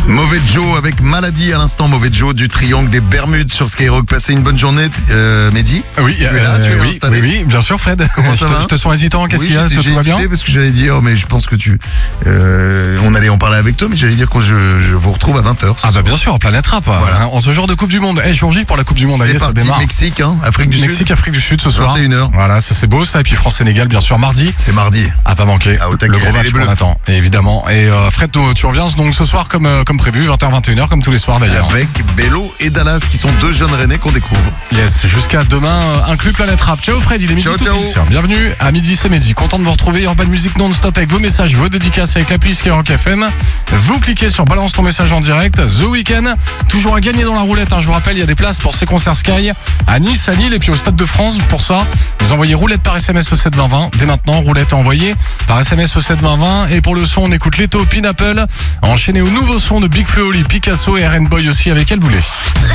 Mauvais Joe avec Maladie à l'instant. Mauvais Joe du Triangle des Bermudes sur Skyrock. Passez une bonne journée, Mehdi. Oui, tu es là, tu es installé. Oui, bien sûr, Fred. Comment ça va? Je te sens hésitant. Qu'est-ce qu'il y a? J'ai Tout va bien? hésité parce que j'allais dire, mais je pense que on allait en parler avec toi, mais j'allais dire que je vous retrouve à 20h. Ah bah bien sûr, Planète Rap. Voilà. En ce jour de Coupe du Monde. Jour J pour la Coupe du Monde. C'est Allez, ça parti, démarre. Mexique, Afrique du Mexique, Sud. Afrique du Sud ce soir. 21h. Voilà, ça c'est beau ça. Et puis France-Sénégal, bien sûr, mardi. C'est mardi. À pas manquer. Ah, au taquet, le gros les match Bleus. qu'on attend, évidemment. Et Fred, tu reviens donc ce soir comme prévu, 20h-21h, comme tous les soirs d'ailleurs. Avec Bello et Dallas qui sont deux jeunes rennais qu'on découvre. Yes, jusqu'à demain, inclus Planète Rap. Ciao Fred, il est midi Ciao, tout ciao. pile. Bienvenue à midi, c'est midi. Content de vous retrouver. Urban Music non-stop avec vos messages, vos dédicaces avec l'appli Skyrock FM. Vous cliquez sur balance ton message en direct. The Weeknd, toujours à gagner dans la roulette. Je vous rappelle, il y a des places pour ces concerts Sky à Nice, à Lille et puis au Stade de France. Pour ça, vous envoyez roulette par SMS au 72020. Dès maintenant, roulette envoyée par SMS au 72020. Et pour le son, on écoute Leto, Pineapple, enchaîné au nouveau son de Big Flo, Oli, Picasso et RN Boy aussi avec Elle voulait.